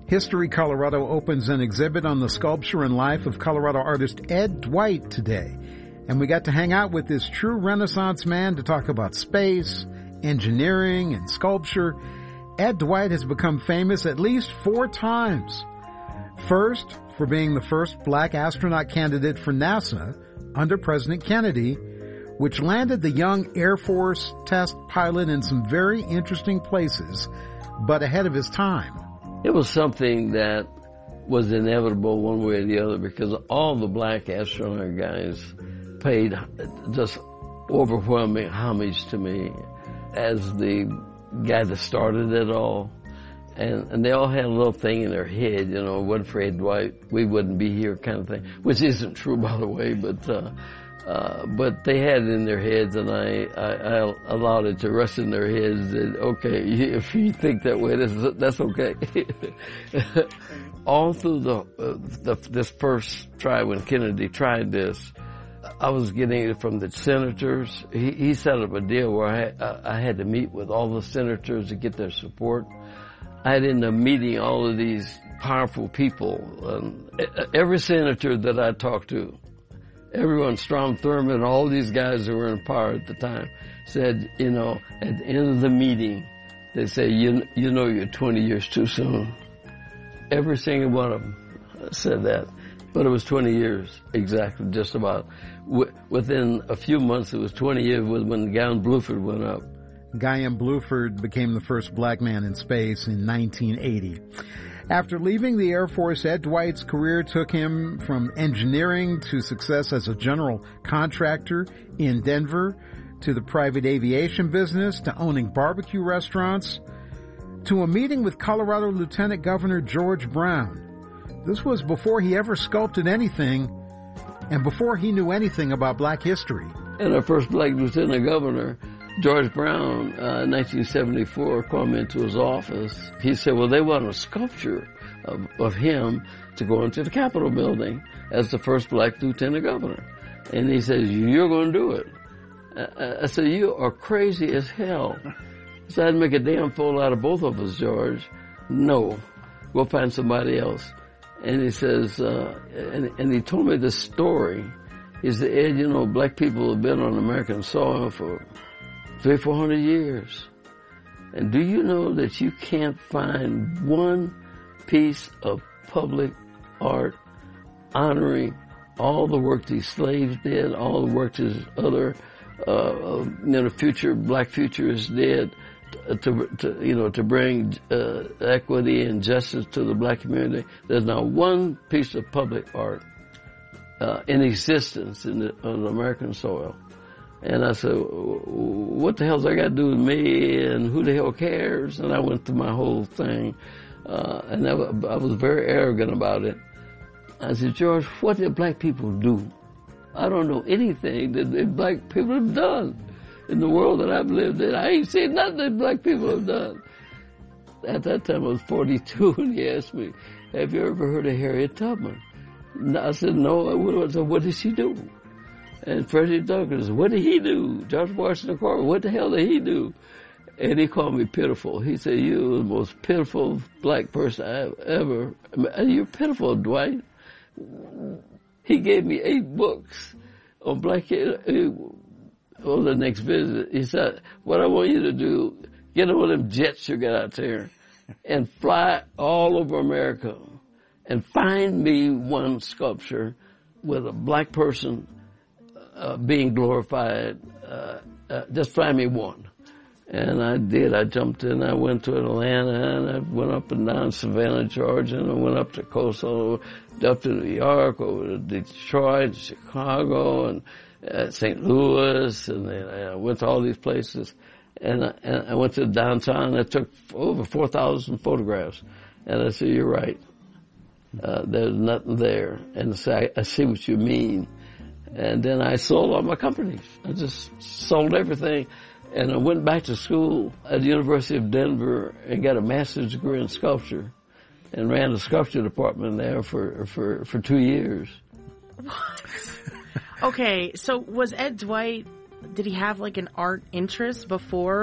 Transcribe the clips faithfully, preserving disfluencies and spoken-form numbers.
History Colorado opens an exhibit on the sculpture and life of Colorado artist Ed Dwight today. And we got to hang out with this true Renaissance man to talk about space, engineering, and sculpture. Ed Dwight has become famous at least four times. First, for being the first black astronaut candidate for NASA under President Kennedy, which landed the young Air Force test pilot in some very interesting places, but ahead of his time. It was something that was inevitable one way or the other because all the black astronaut guys paid just overwhelming homage to me as the guy that started it all. And, and they all had a little thing in their head, you know, wasn't for Ed Dwight, we wouldn't be here kind of thing, which isn't true, by the way, but uh, uh, but they had it in their heads, and I, I, I allowed it to rest in their heads that, okay, if you think that way, that's, that's okay. All through the, uh, the this first try, when Kennedy tried this, I was getting it from the senators. He, he set up a deal where I, I, I had to meet with all the senators to get their support. I had ended up meeting all of these powerful people. Um, every senator that I talked to, everyone, Strom Thurmond, all these guys who were in power at the time, said, you know, at the end of the meeting, they say, you, you know you're twenty years too soon. Every single one of them said that. But it was twenty years, exactly, just about. W- within a few months, it was twenty years when Guy Bluford went up. Guy M. Bluford became the first black man in space in nineteen eighty. After leaving the Air Force, Ed Dwight's career took him from engineering to success as a general contractor in Denver, to the private aviation business, to owning barbecue restaurants, to a meeting with Colorado Lieutenant Governor George Brown. This was before he ever sculpted anything and before he knew anything about black history. And our first black lieutenant governor, George Brown, uh, in nineteen seventy-four, called me into his office. He said, well, they want a sculpture of, of him to go into the Capitol building as the first black lieutenant governor. And he says, you're going to do it. I, I said, you are crazy as hell. So I'd make a damn fool out of both of us, George. No, we'll find somebody else. And he says, uh, and, and he told me this story. He said, Ed, you know, black people have been on American soil for three, four hundred years. And do you know that you can't find one piece of public art honoring all the work these slaves did, all the work these other, uh, you know, future black futurists did, to, to you know, to bring uh, equity and justice to the black community. There's not one piece of public art uh, in existence in the, on American soil. And I said, what the hell's that got to do with me, and who the hell cares? And I went through my whole thing, uh, and I, I was very arrogant about it. I said, George, what did black people do? I don't know anything that, that black people have done in the world that I've lived in. I ain't seen nothing that black people have done. At that time, I was forty-two, and he asked me, have you ever heard of Harriet Tubman? And I said, no. I said, what did she do? And Frederick Douglass, what did he do? George Washington Carver, what the hell did he do? And he called me pitiful. He said, you're the most pitiful black person I've ever, you're pitiful, Dwight. He gave me eight books on black, on the next visit. He said, what I want you to do, get on them jets you got out there and fly all over America and find me one sculpture with a black person Uh, being glorified, uh, uh, just find me one. And I did. I jumped in. I went to Atlanta, and I went up and down Savannah, Georgia, and I went up to Coastal, up to New York, over to Detroit, Chicago, and uh, Saint Louis, and then I went to all these places. And I, and I went to downtown, and I took over four thousand photographs. And I said, you're right. Uh, there's nothing there. And I said, I, I see what you mean. And then I sold all my companies. I just sold everything. And I went back to school at the University of Denver and got a master's degree in sculpture and ran the sculpture department there for, for, for two years. What? Okay, so was Ed Dwight, did he have like an art interest before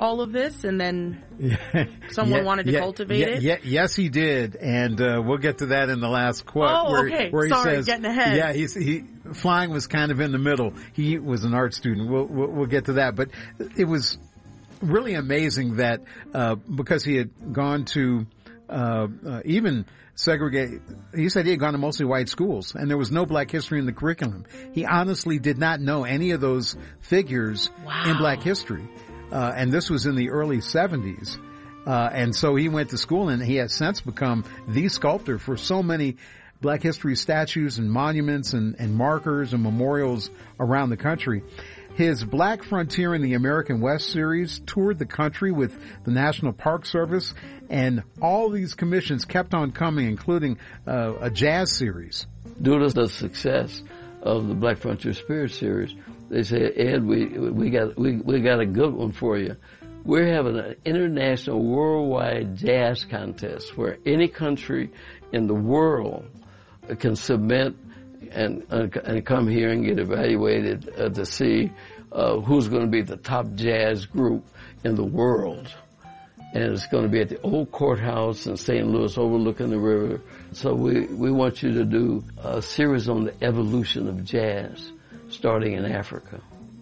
all of this, and then Yeah. someone Yeah, wanted to yeah, cultivate yeah, it? Yeah, yes, he did, and uh, we'll get to that in the last quote. Oh, where, okay. Where he Sorry, says, getting ahead. Yeah, he's, he flying was kind of in the middle. He was an art student. We'll we'll, we'll get to that, but it was really amazing that uh, because he had gone to uh, uh, even segregate. He said he had gone to mostly white schools, and there was no Black history in the curriculum. He honestly did not know any of those figures Wow. in Black history, uh, and this was in the early seventies. Uh, and so he went to school, and he has since become the sculptor for so many Black history statues and monuments and, and markers and memorials around the country. His Black Frontier in the American West series toured the country with the National Park Service, and all these commissions kept on coming, including uh, a jazz series. Due to the success of the Black Frontier Spirit series, they say, Ed, we we got we we got a good one for you. We're having an international, worldwide jazz contest where any country in the world can submit and uh, and come here and get evaluated uh, to see uh, who's going to be the top jazz group in the world. And it's going to be at the old courthouse in Saint Louis overlooking the river. So we, we want you to do a series on the evolution of jazz, starting in Africa.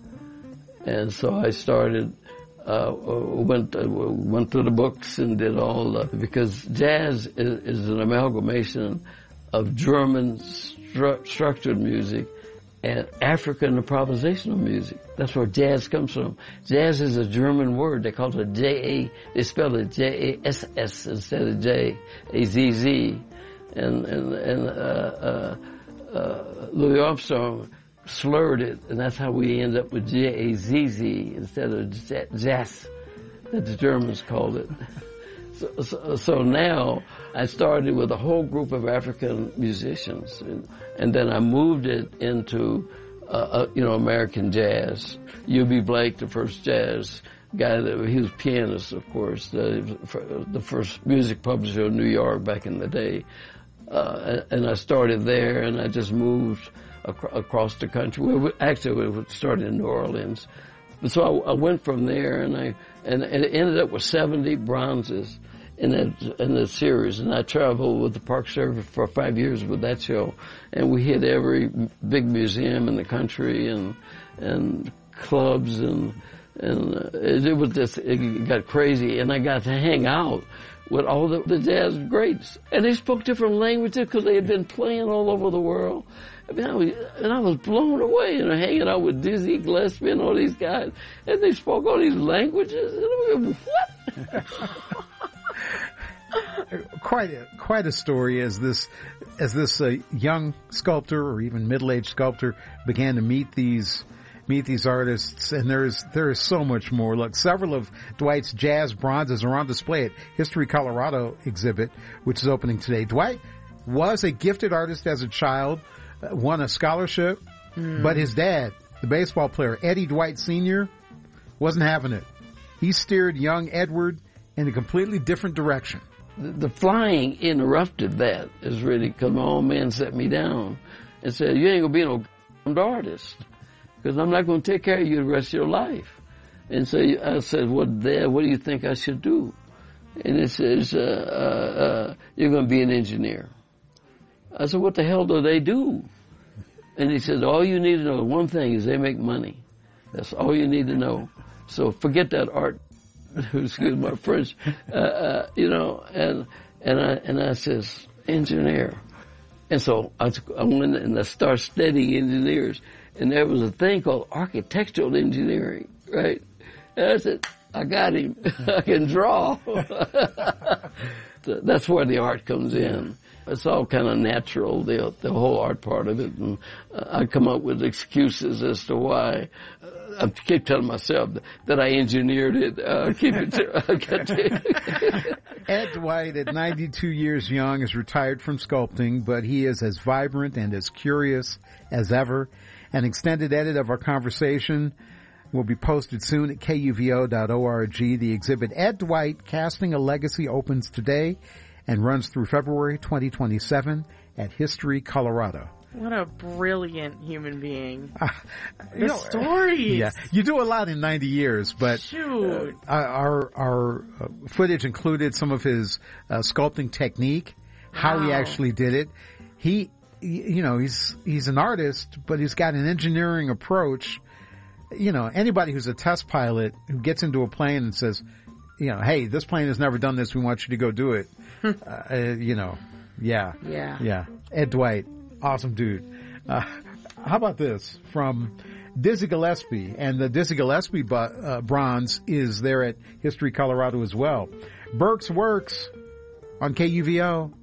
And so I started, uh, went, uh, went through the books and did all, uh, because jazz is, is an amalgamation of German stru- structured music and African improvisational music. That's where jazz comes from. Jazz is a German word. They call it J A, they spell it J A S S instead of J A Z Z. And, and, and, uh, uh, uh, Louis Armstrong slurred it, and that's how we end up with J A Z Z instead of jazz, that the Germans called it. So, so, so now I started with a whole group of African musicians, and, and then I moved it into, uh, uh, you know, American jazz. U B Blake, the first jazz guy, that he was pianist, of course, the, the first music publisher in New York back in the day. Uh, and I started there, and I just moved ac- across the country. We, actually, we started in New Orleans. So I, I went from there, and I and, and it ended up with seventy bronzes in that in the series. And I traveled with the Park Service for five years with that show, and we hit every big museum in the country and and clubs, and and uh, it, it was just it got crazy. And I got to hang out with all the, the jazz greats, and they spoke different languages because they had been playing all over the world. I mean, I was, and I was blown away, you know, hanging out with Dizzy Gillespie and all these guys, and they spoke all these languages. And I was like, what? quite a quite a story as this as this uh, young sculptor or even middle-aged sculptor began to meet these meet these artists, and there's there is so much more. Look, several of Dwight's jazz bronzes are on display at History Colorado exhibit, which is opening today. Dwight was a gifted artist as a child, uh, won a scholarship, mm. but his dad, the baseball player Eddie Dwight Senior, wasn't having it. He steered young Edward in a completely different direction. The, the flying interrupted that, is really because my old man set me down and said, "You ain't gonna be no artist, because I'm not going to take care of you the rest of your life." And so I said, "Well, Dad, what do you think I should do?" And it says, uh, uh, uh, "You're going to be an engineer." I said, "What the hell do they do?" And he said, "All you need to know, one thing is they make money. That's all you need to know. So forget that art." Excuse my French. Uh, uh, you know, and and I and I says, "Engineer." And so I, I went and I started studying engineers. And there was a thing called architectural engineering, right? And I said, I got him. I can draw. So that's where the art comes in. It's all kind of natural, the the whole art part of it. And I come up with excuses as to why. I keep telling myself that I engineered it. Uh, keep it. To, Ed Dwight, at ninety-two years young, is retired from sculpting, but he is as vibrant and as curious as ever. An extended edit of our conversation will be posted soon at K U V O dot org. The exhibit Ed Dwight, Casting a Legacy, opens today and runs through February twenty twenty-seven at History Colorado. What a brilliant human being. Uh, the know, stories. Yeah, you do a lot in ninety years, but Shoot. Uh, our our uh, footage included some of his uh, sculpting technique, how Wow. he actually did it. He, you know, he's he's an artist, but he's got an engineering approach. You know, anybody who's a test pilot who gets into a plane and says, you know, hey, this plane has never done this, we want you to go do it. uh, you know, yeah, Yeah. yeah. Ed Dwight, awesome dude. Uh, how about this from Dizzy Gillespie? And the Dizzy Gillespie bu- uh, bronze is there at History Colorado as well. Burke's Works on K U V O.